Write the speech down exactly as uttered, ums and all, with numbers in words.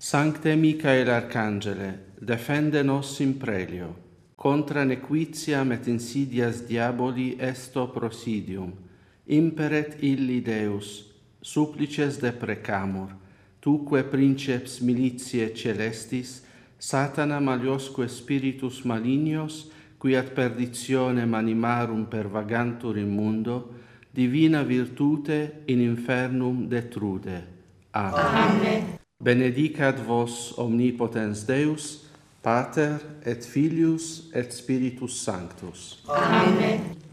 Sancte Michael Arcangele, defende nos in prelio. Contra nequitiam et insidias diaboli esto prosidium. Imperet illi Deus, supplices deprecamur. Tuque princeps militiae celestis, Satana maliosque spiritus malignos, qui ad perditionem animarum pervagantur in mundo, divina virtute in infernum detrude. Amen. Amen. Benedicat vos omnipotens Deus, Pater et Filius et Spiritus Sanctus. Amen.